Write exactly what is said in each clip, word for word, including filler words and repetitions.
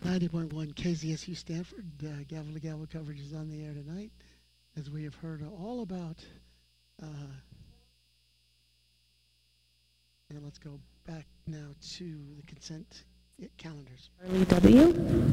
ninety point one K Z S U Stanford, uh, gavel to gavel coverage is on the air tonight, as we have heard all about. Uh, and let's go back now to the consent calendars. Charlie W.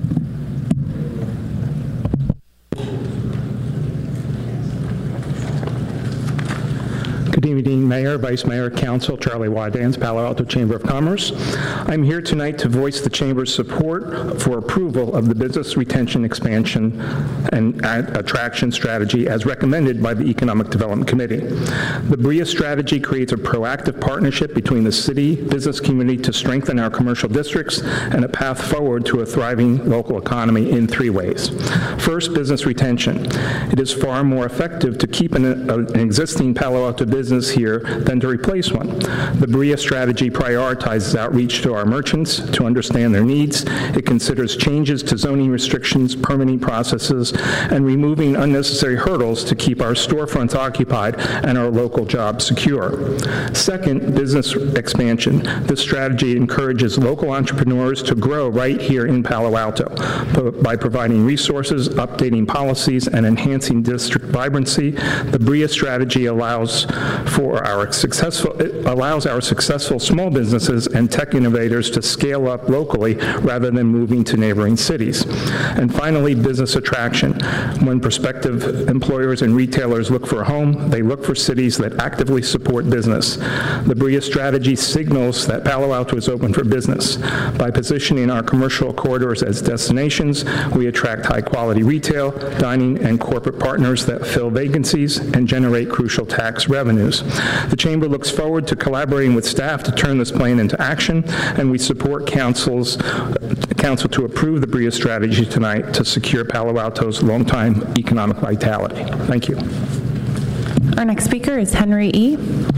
Good evening, Mayor, Vice Mayor, Council, Charlie Wadans, Palo Alto Chamber of Commerce. I'm here tonight to voice the Chamber's support for approval of the business retention, expansion, and attraction strategy as recommended by the Economic Development Committee. The BREIA strategy creates a proactive partnership between the city, business community to strengthen our commercial districts and a path forward to a thriving local economy in three ways. First, business retention. It is far more effective to keep an, an existing Palo Alto business business here than to replace one. The BREIA strategy prioritizes outreach to our merchants to understand their needs. It considers changes to zoning restrictions, permitting processes, and removing unnecessary hurdles to keep our storefronts occupied and our local jobs secure. Second, business expansion. This strategy encourages local entrepreneurs to grow right here in Palo Alto by providing resources, updating policies, and enhancing district vibrancy. The BREIA strategy allows for our successful, it allows our successful small businesses and tech innovators to scale up locally rather than moving to neighboring cities. And finally, business attraction. When prospective employers and retailers look for a home, they look for cities that actively support business. The BREIA strategy signals that Palo Alto is open for business. By positioning our commercial corridors as destinations, we attract high-quality retail, dining, and corporate partners that fill vacancies and generate crucial tax revenues. The Chamber looks forward to collaborating with staff to turn this plan into action, and we support Council's, Council to approve the BREIA strategy tonight to secure Palo Alto's long-time economic vitality. Thank you. Our next speaker is Henry E.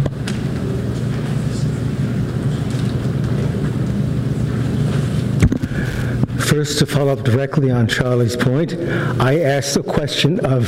First, to follow up directly on Charlie's point, I asked a question of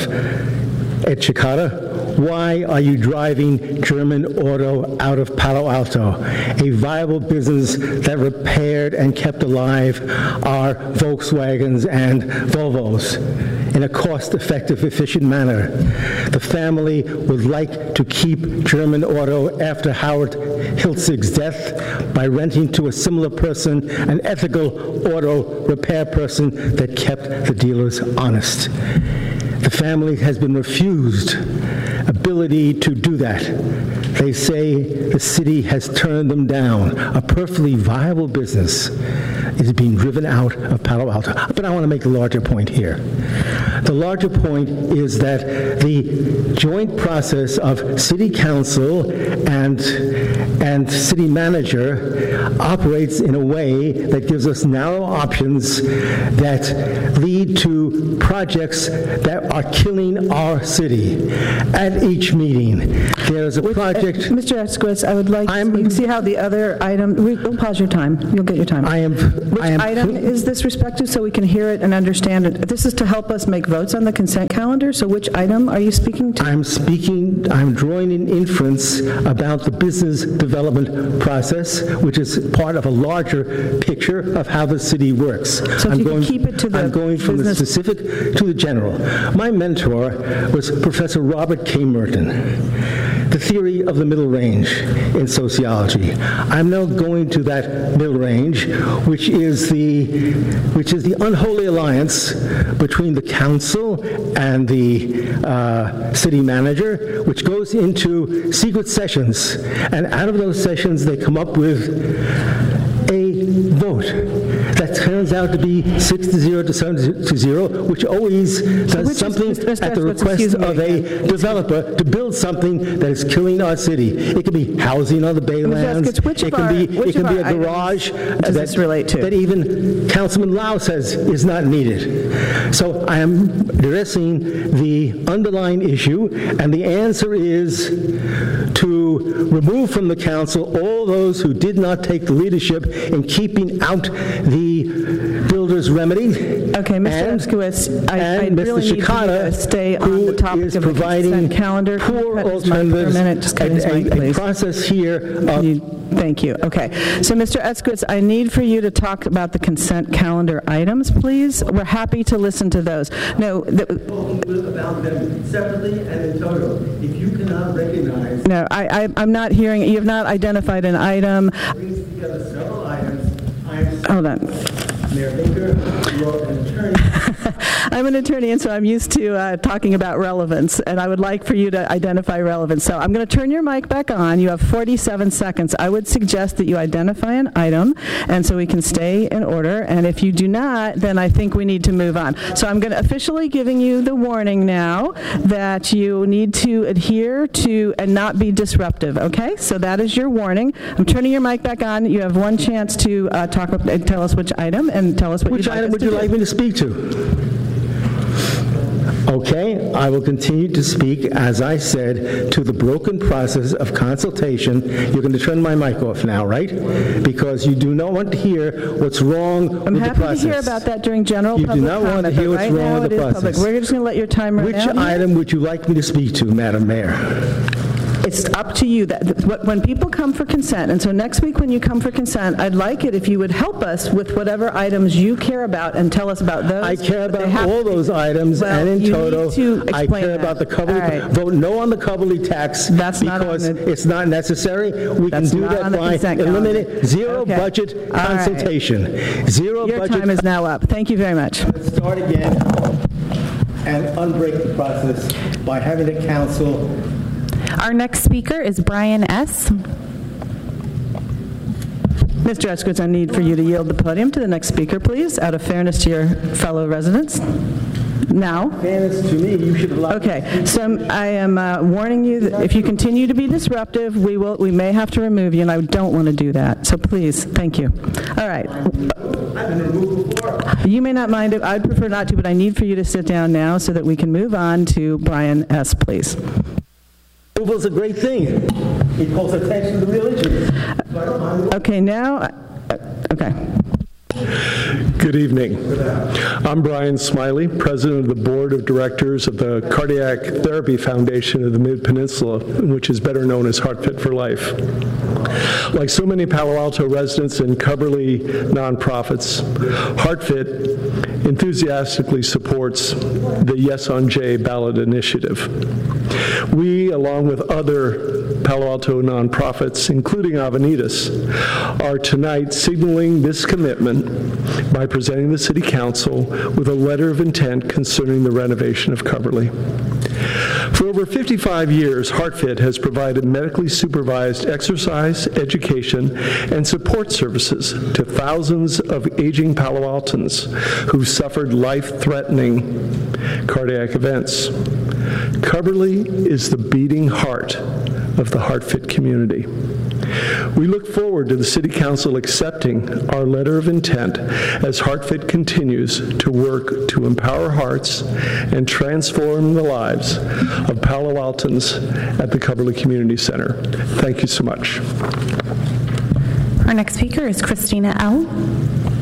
Ed Chicata. Why are you driving German Auto out of Palo Alto, a viable business that repaired and kept alive our Volkswagens and Volvos in a cost-effective, efficient manner? The family would like to keep German Auto after Howard Hiltzig's death by renting to a similar person, an ethical auto repair person that kept the dealers honest. The family has been refused ability to do that. They say the city has turned them down. A perfectly viable business is being driven out of Palo Alto. But I want to make a larger point here. The larger point is that the joint process of city council and, and city manager operates in a way that gives us narrow options that lead to projects that are killing our city. At each meeting, there is a Which, project. Uh, Mister Eskowitz, I would like I'm, to, you can see how the other item, we, we'll pause your time. You'll get your time. I am. Which I am, item is this respective so we can hear it and understand it? This is to help us make votes on the consent calendar, so which item are you speaking to? I'm speaking, I'm drawing an inference about the business development process, which is part of a larger picture of how the city works. So if I'm you going, could keep it to the I'm going from business. the specific to the general. My mentor was Professor Robert K. Merton. The theory of the middle range in sociology. I'm now going to that middle range, which is the which is the unholy alliance between the council and the uh, city manager, which goes into secret sessions, and out of those sessions they come up with a vote that turns out to be six to zero to seven to zero, which always does which something is, Mister at the Eskowitz, request of a again. developer to build something that is killing our city. It could be housing on the Baylands. Eskowitz, which it of can our- be which it can of be a our garage does that, this relate to? that even Councilman Lau says is not needed. So I am addressing the underlying issue, and the answer is to remove from the council all those who did not take the leadership in keeping out the builder's remedy. Okay, Mister And- Eskowitz, I, I and really Mister need you Shikata, to stay on who the topic is of the providing consent calendar. Can you poor cut his mic for a alternatives, minute? Just cut a- his mic, a- a please. process here Can of you- Thank you. Okay. So, Mister Eskowitz, I need for you to talk about the consent calendar items, please. We're happy to listen to those. No, the, about them separately and in total. If you cannot recognize, no, I, I, I'm not hearing, you have not identified an item. brings together several items. I'm Hold on. Mayor Baker, you're an attorney. I'm an attorney, and so I'm used to uh, talking about relevance, and I would like for you to identify relevance. So I'm going to turn your mic back on. You have forty-seven seconds. I would suggest that you identify an item, and so we can stay in order. And if you do not, then I think we need to move on. So I'm going to officially giving you the warning now that you need to adhere to and not be disruptive, okay? So that is your warning. I'm turning your mic back on. You have one chance to uh, talk, uh, tell us which item, and tell us what Which you'd like item us would to you do. like me to speak to? Okay, I will continue to speak, as I said, to the broken process of consultation. You're going to turn my mic off now, right? Because you do not want to hear what's wrong I'm with the happy process. to hear about that during general You do public not want comment, to hear but what's right wrong now with it the is public. process. We're just going to let your time run Which out. item would you like me to speak to, Madam Mayor? It's up to you. That what- When people come for consent, and so next week when you come for consent, I'd like it if you would help us with whatever items you care about and tell us about those. I care but they about have all to be- those items, Well, and in you need total, to I explain care that. about the All right. Coverly, vote no on the Coverly tax. That's not on because the- it's not necessary. We can That's do not that on the by consent calendar. eliminating zero Okay. budget All right. consultation. Zero Your budget. time is now up. Thank you very much. Start again and unbreak the process by having the council. Our next speaker is Brian S. Mister Eskowitz, I need for you to yield the podium to the next speaker, please, out of fairness to your fellow residents. Now. Fairness to me, you should allow. Okay, so I am uh, warning you that if you continue to be disruptive, we will, we may have to remove you, and I don't want to do that. So please, thank you. All right. I've been removed before. You may not mind it. I'd prefer not to, but I need for you to sit down now so that we can move on to Brian S., please. Removal is a great thing. It calls attention to real issues. Okay, now, uh, okay. Good evening. I'm Brian Smiley, President of the Board of Directors of the Cardiac Therapy Foundation of the Mid-Peninsula, which is better known as Heart Fit for Life. Like so many Palo Alto residents and Coverly nonprofits, Heart Fit enthusiastically supports the Yes on J ballot initiative. We, along with other Palo Alto nonprofits, including Avenidas, are tonight signaling this commitment by presenting the City Council with a letter of intent concerning the renovation of Coverly. For over fifty-five years, HeartFit has provided medically supervised exercise, education, and support services to thousands of aging Palo Altans who've suffered life-threatening cardiac events. Coverly is the beating heart of the HeartFit community. We look forward to the City Council accepting our letter of intent as HeartFit continues to work to empower hearts and transform the lives of Palo Altans at the Coverly Community Center. Thank you so much. Our next speaker is Christina L.